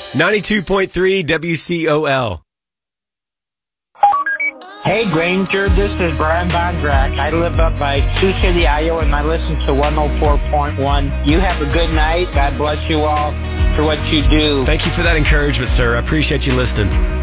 92.3 WCOL. Hey, Granger, this is Brian Bondrak. I live up by Sioux City, Iowa, and I listen to 104.1. You have a good night. God bless you all for what you do. Thank you for that encouragement, sir. I appreciate you listening.